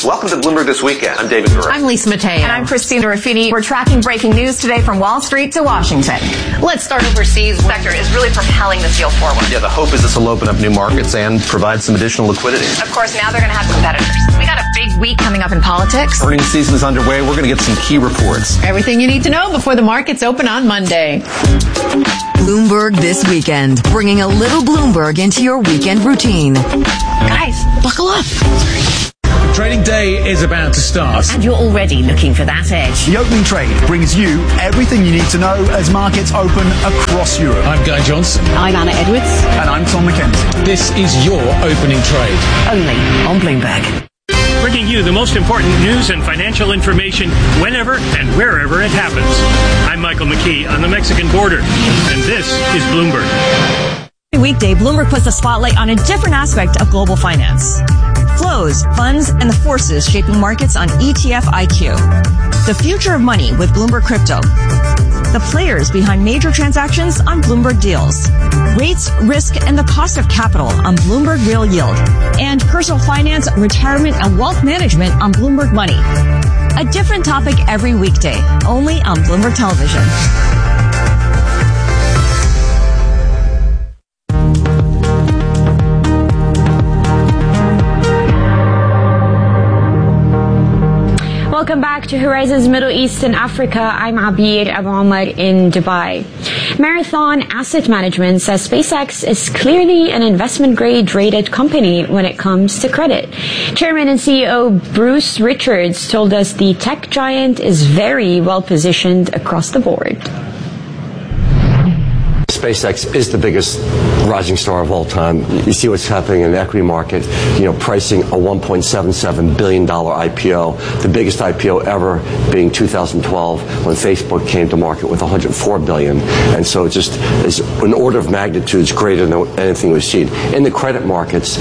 Welcome to Bloomberg This Weekend. I'm David Gura. I'm Lisa Mateo. And I'm Christina Ruffini. We're tracking breaking news today from Wall Street to Washington. Let's start overseas. The sector is really propelling this deal forward. Yeah, the hope is this will open up new markets and provide some additional liquidity. Of course, now they're going to have competitors. We got a big week coming up in politics. Earnings season is underway. We're going to get some key reports. Everything you need to know before the markets open on Monday. Bloomberg This Weekend, bringing a little Bloomberg into your weekend routine. Guys, buckle up. Trading day is about to start. And you're already looking for that edge. The opening trade brings you everything you need to know as markets open across Europe. I'm Guy Johnson. I'm Anna Edwards. And I'm Tom McKenzie. This is your opening trade. Only on Bloomberg. Bringing you the most important news and financial information whenever and wherever it happens. I'm Michael McKee on the Mexican border, and this is Bloomberg. Every weekday, Bloomberg puts the spotlight on a different aspect of global finance. Flows, funds, and the forces shaping markets on ETF IQ. The future of money with Bloomberg Crypto. The players behind major transactions on Bloomberg Deals. Rates, risk, and the cost of capital on Bloomberg Real Yield. And personal finance, retirement, and wealth management on Bloomberg Money. A different topic every weekday, only on Bloomberg Television. Welcome back to Horizons Middle East and Africa. I'm Abir Abu Omar in Dubai. Marathon Asset Management says SpaceX is clearly an investment-grade rated company when it comes to credit. Chairman and CEO Bruce Richards told us the tech giant is very well positioned across the board. SpaceX is the biggest rising star of all time. You see what's happening in the equity market, pricing a $1.77 billion IPO, the biggest IPO ever being 2012 when Facebook came to market with $104 billion. And so it just is an order of magnitudes greater than anything we've seen. In the credit markets,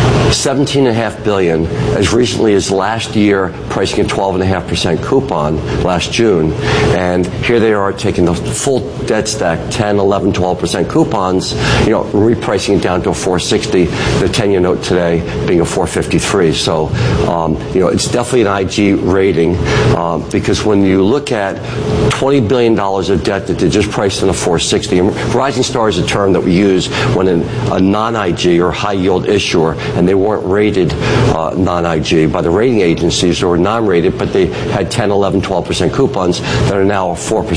$17.5 billion as recently as last year, pricing a 12.5% coupon last June. And here they are taking the full debt stack, 10, 11, 12% coupons, repricing it down to a 460, the 10-year note today being a 453. So, it's definitely an IG rating because when you look at $20 billion of debt that they just priced in a 460, and rising star is a term that we use when a non-IG or high-yield issuer, and they weren't rated non-IG by the rating agencies or non-rated, but they had 10, 11, 12% coupons that are now a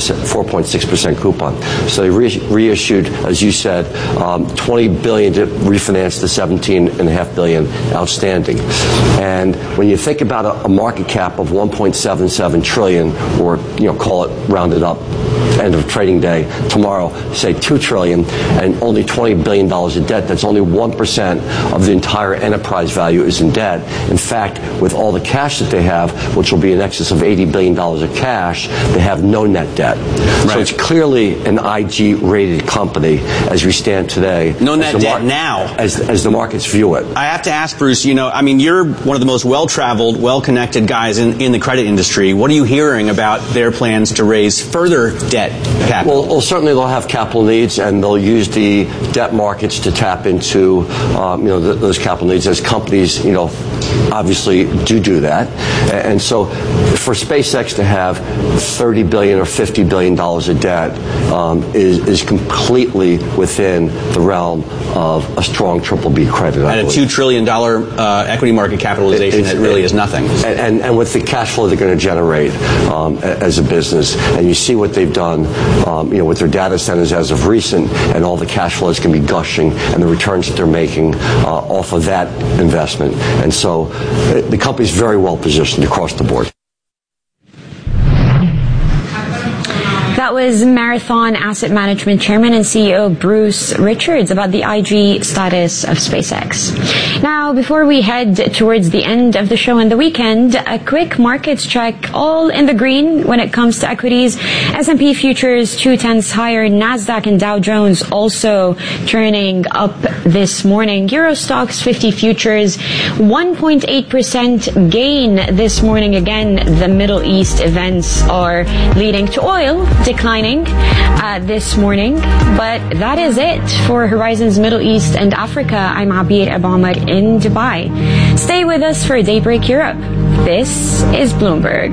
4.6% coupon. So they reissued, as you said, $20 billion to refinance the $17.5 billion outstanding. And when you think about a market cap of $1.77 trillion, or call it rounded up, end of trading day tomorrow, say $2 trillion, and only $20 billion of debt, that's only 1% of the entire enterprise value is in debt. In fact, with all the cash that they have, which will be in excess of $80 billion of cash, they have no net debt. Right. So it's clearly an IG-rated company as we stand today. No net debt now. As the markets view it. I have to ask, Bruce, you're one of the most well-traveled, well-connected guys in the credit industry. What are you hearing about their plans to raise further debt capital? Well, certainly they'll have capital needs, and they'll use the debt markets to tap into, those capital needs as companies, obviously do that. And so for SpaceX to have $30 billion or $50 billion of debt is completely within the realm of a strong BBB credit. And a $2 trillion equity market capitalization, it really is nothing. And with the cash flow they're going to generate as a business, and you see what they've done with their data centers as of recent, and all the cash flows can be gushing, and the returns that they're making off of that investment. And so the company's very well positioned across the board. That was Marathon Asset Management Chairman and CEO Bruce Richards about the IG status of SpaceX. Now, before we head towards the end of the show and the weekend, a quick markets check, all in the green when it comes to equities. S&P futures 0.2 higher, NASDAQ and Dow Jones also turning up this morning. Euro Stoxx 50 futures 1.8% gain this morning. Again, the Middle East events are leading to oil declining this morning. But that is it for Horizons Middle East and Africa. I'm Abir Abamar in Dubai. Stay with us for Daybreak Europe. This is Bloomberg.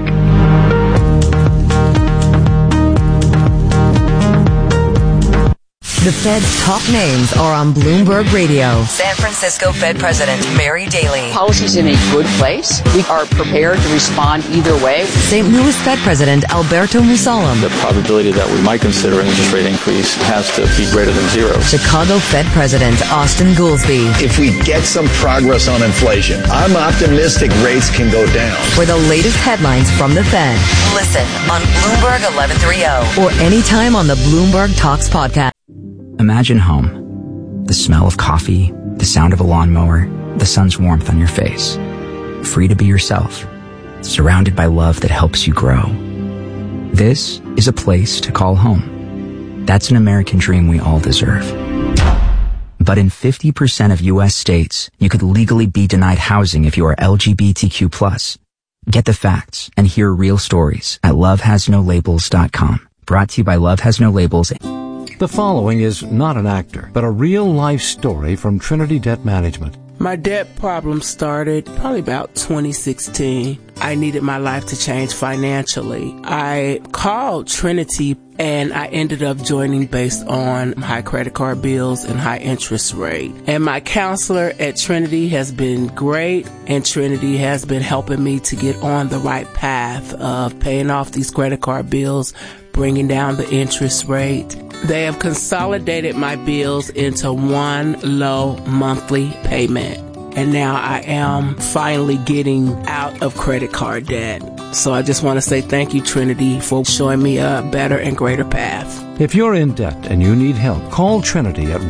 The Fed's top names are on Bloomberg Radio. San Francisco Fed President Mary Daly. Policy's in a good place. We are prepared to respond either way. St. Louis Fed President Alberto Musalem. The probability that we might consider an interest rate increase has to be greater than zero. Chicago Fed President Austin Goolsbee. If we get some progress on inflation, I'm optimistic rates can go down. For the latest headlines from the Fed, listen on Bloomberg 1130 or anytime on the Bloomberg Talks podcast. Imagine home. The smell of coffee, the sound of a lawnmower, the sun's warmth on your face. Free to be yourself, surrounded by love that helps you grow. This is a place to call home. That's an American dream we all deserve. But in 50% of U.S. states, you could legally be denied housing if you are LGBTQ+. Get the facts and hear real stories at lovehasnolabels.com. Brought to you by Love Has No Labels. The following is not an actor, but a real-life story from Trinity Debt Management. My debt problem started probably about 2016. I needed my life to change financially. I called Trinity and I ended up joining based on high credit card bills and high interest rate. And my counselor at Trinity has been great, and Trinity has been helping me to get on the right path of paying off these credit card bills, bringing down the interest rate. They have consolidated my bills into one low monthly payment. And now I am finally getting out of credit card debt. So I just want to say thank you, Trinity, for showing me a better and greater path. If you're in debt and you need help, call Trinity at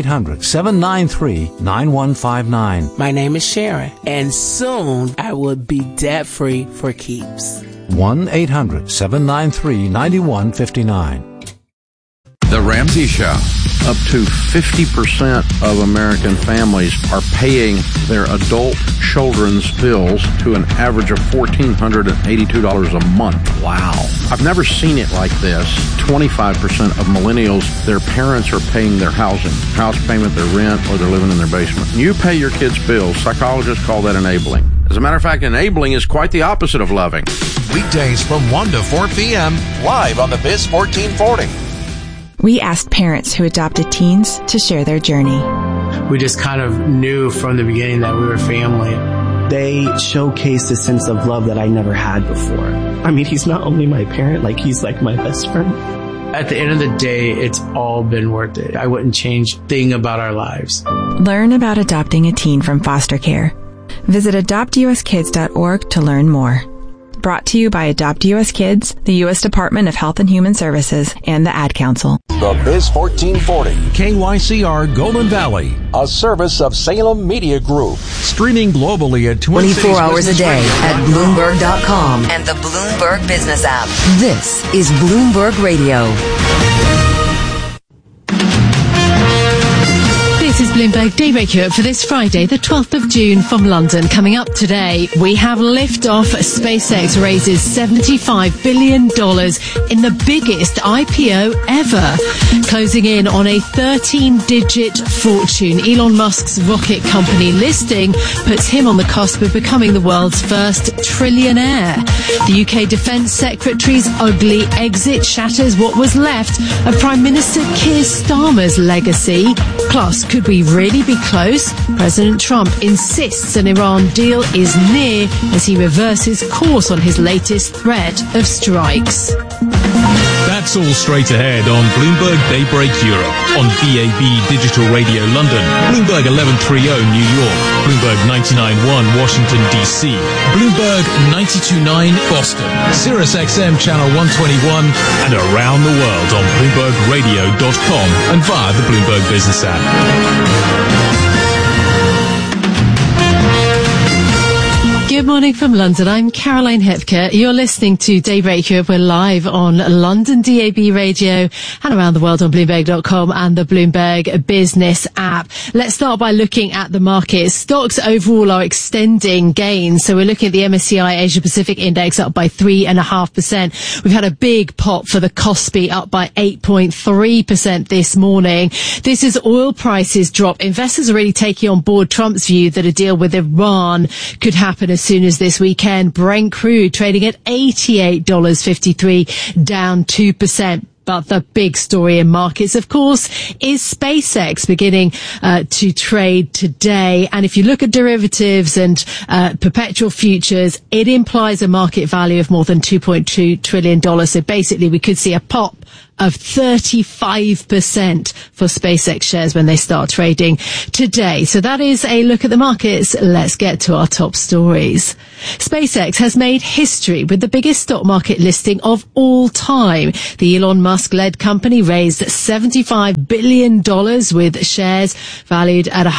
1-800-793-9159. My name is Sharon, and soon I will be debt-free for keeps. 1-800-793-9159. The Ramsey Show. Up to 50% of American families are paying their adult children's bills to an average of $1,482 a month. Wow. I've never seen it like this. 25% of millennials, their parents are paying their house payment, their rent, or they're living in their basement. You pay your kids' bills. Psychologists call that enabling. As a matter of fact, enabling is quite the opposite of loving. Weekdays from 1 to 4 p.m. live on the Biz 1440. We asked parents who adopted teens to share their journey. We just kind of knew from the beginning that we were family. They showcased a sense of love that I never had before. I mean, he's not only my parent, he's like my best friend. At the end of the day, it's all been worth it. I wouldn't change a thing about our lives. Learn about adopting a teen from foster care. Visit adoptuskids.org to learn more. Brought to you by Adopt US Kids, the U.S. Department of Health and Human Services, and the Ad Council. The Biz 1440. KYCR Golden Valley. A service of Salem Media Group. Streaming globally at 24 hours a day at Bloomberg.com and the Bloomberg Business app. This is Bloomberg Radio. This is Bloomberg Daybreak Europe for this Friday, the 12th of June from London. Coming up today, we have liftoff. SpaceX raises $75 billion in the biggest IPO ever, closing in on a 13-digit fortune. Elon Musk's rocket company listing puts him on the cusp of becoming the world's first trillionaire. The UK Defence Secretary's ugly exit shatters what was left of Prime Minister Keir Starmer's legacy. Plus, could we really be close? President Trump insists an Iran deal is near as he reverses course on his latest threat of strikes. That's all straight ahead on Bloomberg Daybreak Europe, on DAB Digital Radio London, Bloomberg 1130 New York, Bloomberg 99.1 Washington DC, Bloomberg 92.9 Boston, Sirius XM Channel 121, and around the world on BloombergRadio.com and via the Bloomberg Business app. Good morning from London. I'm Caroline Hepker. You're listening to Daybreak Europe. We're live on London DAB radio and around the world on Bloomberg.com and the Bloomberg Business app. Let's start by looking at the markets. Stocks overall are extending gains. So we're looking at the MSCI Asia Pacific Index up by 3.5%. We've had a big pop for the Kospi up by 8.3% this morning. This is oil prices drop. Investors are really taking on board Trump's view that a deal with Iran could happen as soon as this weekend. Brent crude trading at $88.53, down 2%. But the big story in markets, of course, is SpaceX beginning to trade today. And if you look at derivatives and perpetual futures, it implies a market value of more than $2.2 trillion. So basically, we could see a pop of 35% for SpaceX shares when they start trading today. So that is a look at the markets. Let's get to our top stories. SpaceX has made history with the biggest stock market listing of all time. The Elon Musk-led company raised $75 billion with shares valued at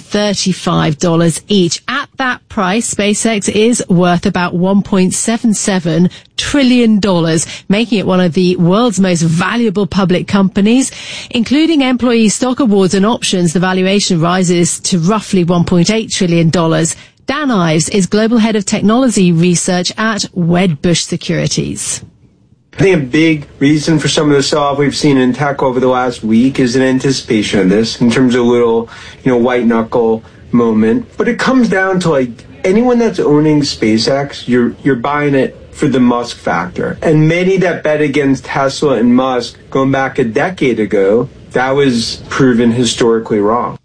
$135 each. At that price, SpaceX is worth about $1.77 trillion, making it one of the world's most valuable public companies. Including employee stock awards and options, the valuation rises to roughly $1.8 trillion. Dan Ives is Global Head of Technology Research at Wedbush Securities. I think a big reason for some of the sell-off we've seen in tech over the last week is an anticipation of this in terms of a little, white knuckle moment. But it comes down to anyone that's owning SpaceX, you're buying it for the Musk factor. And many that bet against Tesla and Musk going back a decade ago, that was proven historically wrong.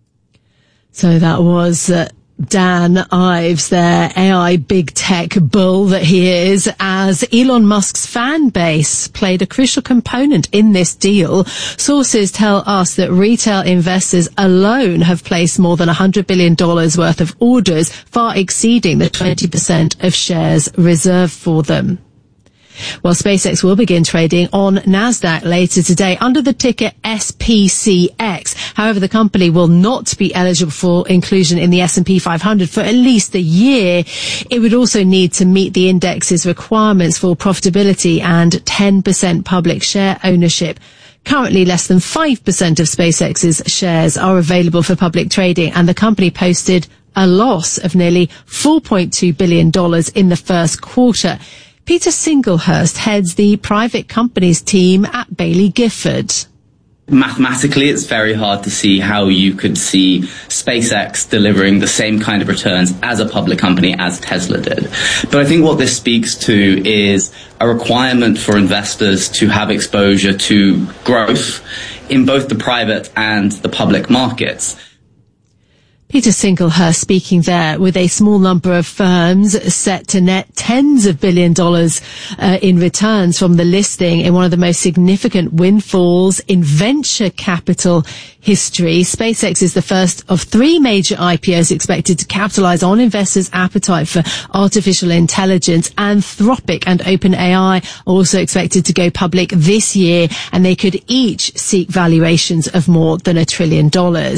So that was Dan Ives, their AI big tech bull that he is, as Elon Musk's fan base played a crucial component in this deal. Sources tell us that retail investors alone have placed more than $100 billion worth of orders, far exceeding the 20% of shares reserved for them. Well, SpaceX will begin trading on NASDAQ later today under the ticker SPCX. However, the company will not be eligible for inclusion in the S&P 500 for at least a year. It would also need to meet the index's requirements for profitability and 10% public share ownership. Currently, less than 5% of SpaceX's shares are available for public trading, and the company posted a loss of nearly $4.2 billion in the first quarter. Peter Singlehurst heads the private companies team at Baillie Gifford. Mathematically, it's very hard to see how you could see SpaceX delivering the same kind of returns as a public company as Tesla did. But I think what this speaks to is a requirement for investors to have exposure to growth in both the private and the public markets. Peter Singlehurst speaking there, with a small number of firms set to net tens of $billions in returns from the listing in one of the most significant windfalls in venture capital history. SpaceX is the first of three major IPOs expected to capitalize on investors' appetite for artificial intelligence. Anthropic and OpenAI are also expected to go public this year, and they could each seek valuations of more than $1 trillion.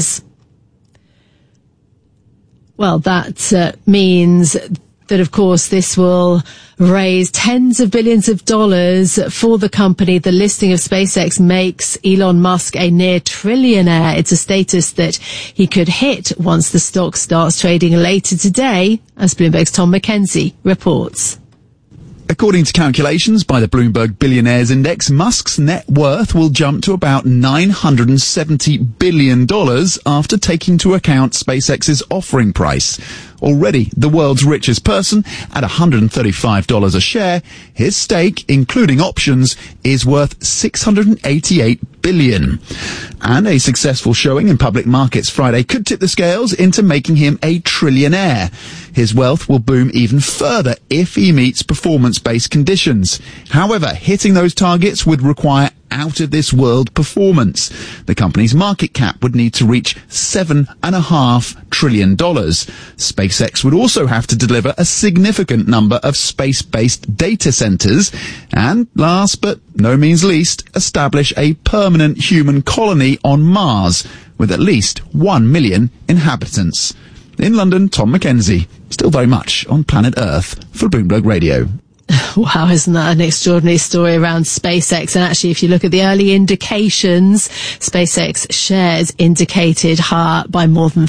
Well, that means that, of course, this will raise tens of billions of dollars for the company. The listing of SpaceX makes Elon Musk a near trillionaire. It's a status that he could hit once the stock starts trading later today, as Bloomberg's Tom McKenzie reports. According to calculations by the Bloomberg Billionaires Index, Musk's net worth will jump to about $970 billion after taking into account SpaceX's offering price. Already the world's richest person at $135 a share, his stake, including options, is worth $688 billion. And a successful showing in public markets Friday could tip the scales into making him a trillionaire. His wealth will boom even further if he meets performance-based conditions. However, hitting those targets would require out-of-this-world performance. The company's market cap would need to reach $7.5 trillion. SpaceX would also have to deliver a significant number of space-based data centers and, last but no means least, establish a permanent human colony on Mars with at least 1 million inhabitants. In London, Tom Mackenzie. Still very much on planet Earth for Bloomberg Radio. Wow, isn't that an extraordinary story around SpaceX? And actually, if you look at the early indications, SpaceX shares indicated higher by more than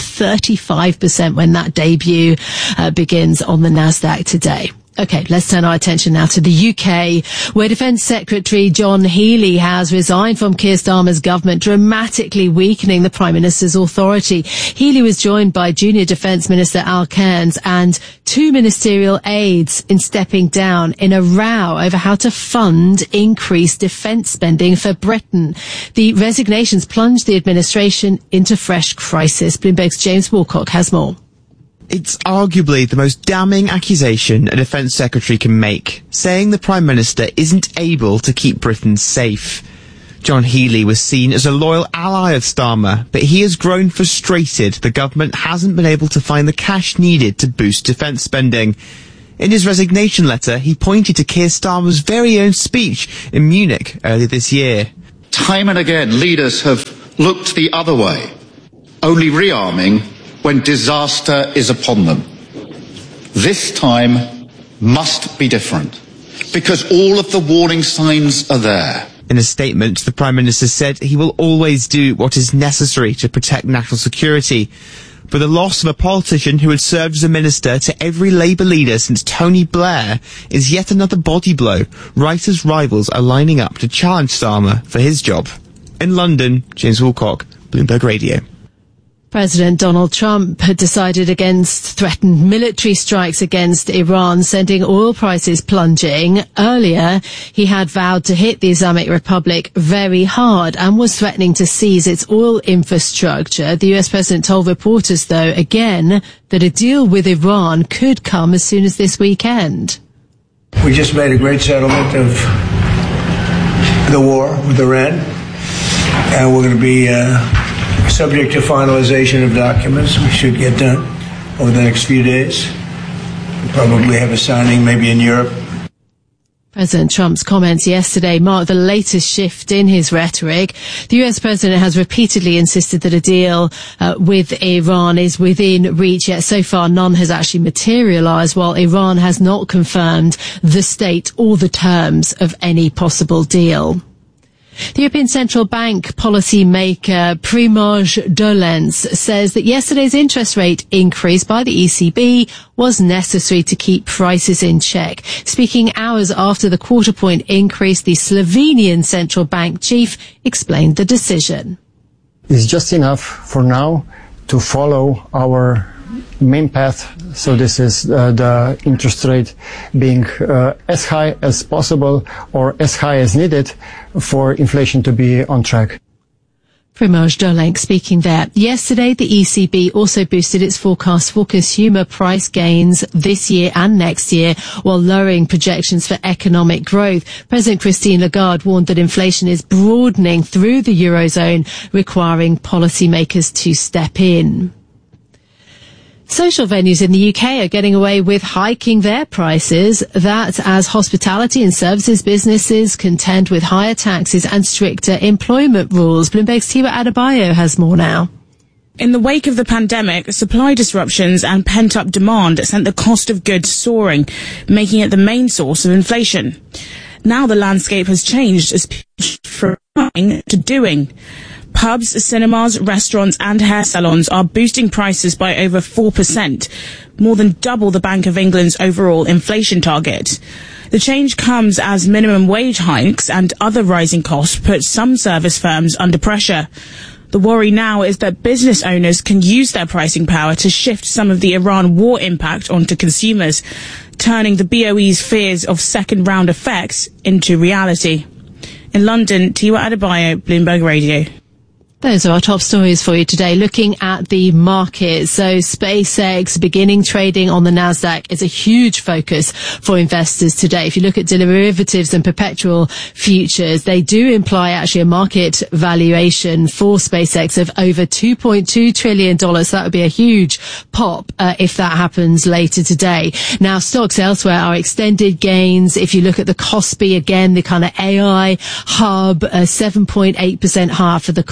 35% when that debut begins on the Nasdaq today. Okay, let's turn our attention now to the UK, where Defence Secretary John Healey has resigned from Keir Starmer's government, dramatically weakening the Prime Minister's authority. Healey was joined by Junior Defence Minister Al Cairns and 2 ministerial aides in stepping down in a row over how to fund increased defence spending for Britain. The resignations plunged the administration into fresh crisis. Bloomberg's James Woolcock has more. It's arguably the most damning accusation a Defence Secretary can make, saying the Prime Minister isn't able to keep Britain safe. John Healey was seen as a loyal ally of Starmer, but he has grown frustrated the government hasn't been able to find the cash needed to boost defence spending. In his resignation letter, he pointed to Keir Starmer's very own speech in Munich earlier this year. Time and again, leaders have looked the other way, only rearming when disaster is upon them. This time must be different, because all of the warning signs are there. In a statement, the Prime Minister said he will always do what is necessary to protect national security. But the loss of a politician who had served as a minister to every Labour leader since Tony Blair is yet another body blow, right as rivals are lining up to challenge Starmer for his job. In London, James Woolcock, Bloomberg Radio. President Donald Trump had decided against threatened military strikes against Iran, sending oil prices plunging. Earlier, he had vowed to hit the Islamic Republic very hard and was threatening to seize its oil infrastructure. The US president told reporters, though, again, that a deal with Iran could come as soon as this weekend. We just made a great settlement of the war with Iran, and we're going to be subject to finalization of documents. We should get done over the next few days. We'll probably have a signing maybe in Europe. President Trump's comments yesterday marked the latest shift in his rhetoric. The US president has repeatedly insisted that a deal with Iran is within reach, yet so far none has actually materialized, while Iran has not confirmed the state or the terms of any possible deal. The European Central Bank policy maker Primož Dolenc says that yesterday's interest rate increase by the ECB was necessary to keep prices in check. Speaking hours after the quarter-point increase, the Slovenian central bank chief explained the decision. It's just enough for now to follow our main path. So this is the interest rate being as high as possible or as high as needed for inflation to be on track. Primož Dolenc speaking there. Yesterday, the ECB also boosted its forecast for consumer price gains this year and next year, while lowering projections for economic growth. President Christine Lagarde warned that inflation is broadening through the Eurozone, requiring policymakers to step in. Social venues in the UK are getting away with hiking their prices. That as hospitality and services businesses contend with higher taxes and stricter employment rules. Bloomberg's Tiwa Adebayo has more now. In the wake of the pandemic, supply disruptions and pent-up demand sent the cost of goods soaring, making it the main source of inflation. Now the landscape has changed as people shift from buying to doing. Pubs, cinemas, restaurants and hair salons are boosting prices by over 4%, more than double the Bank of England's overall inflation target. The change comes as minimum wage hikes and other rising costs put some service firms under pressure. The worry now is that business owners can use their pricing power to shift some of the Iran war impact onto consumers, turning the BOE's fears of second-round effects into reality. In London, Tiwa Adebayo, Bloomberg Radio. Those are our top stories for you today. Looking at the market, so SpaceX beginning trading on the Nasdaq is a huge focus for investors today. If you look at derivatives and perpetual futures, they do imply actually a market valuation for SpaceX of over $2.2 trillion. So that would be a huge pop if that happens later today. Now, stocks elsewhere are extended gains. If you look at the Kospi, again, the kind of AI hub, 7.8% higher for the Kospi. The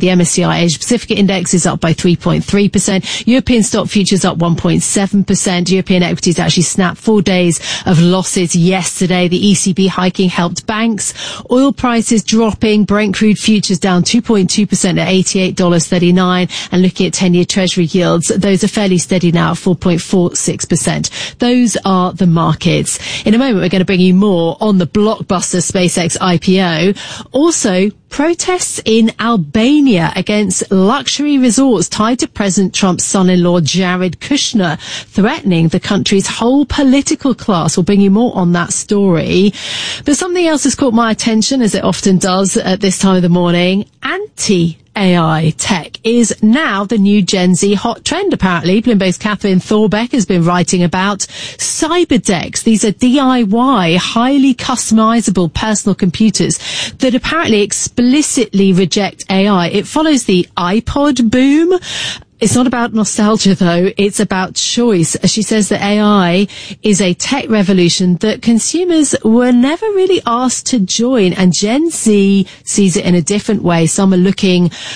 MSCI Asia Pacific Index is up by 3.3%. European stock futures up 1.7%. European equities actually snapped 4 days of losses yesterday. The ECB hiking helped banks. Oil prices dropping. Brent crude futures down 2.2% at $88.39. And looking at 10-year Treasury yields, those are fairly steady now at 4.46%. Those are the markets. In a moment, we're going to bring you more on the blockbuster SpaceX IPO. Also, protests in Albania against luxury resorts tied to President Trump's son-in-law Jared Kushner, threatening the country's whole political class. We'll bring you more on that story. But something else has caught my attention, as it often does at this time of the morning. AI tech is now the new Gen Z hot trend, apparently. Bloomberg's Catherine Thorbeck has been writing about Cyberdecks. These are DIY, highly customizable personal computers that apparently explicitly reject AI. It follows the iPod boom. It's not about nostalgia, though. It's about choice. She says that AI is a tech revolution that consumers were never really asked to join, and Gen Z sees it in a different way. Some are looking